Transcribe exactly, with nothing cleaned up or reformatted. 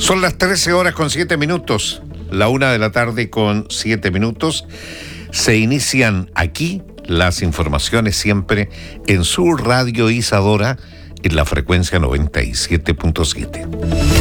Son las trece horas con siete minutos, la una de la tarde con siete minutos. Se inician aquí las informaciones siempre en su radio Isadora en la frecuencia noventa y siete punto siete.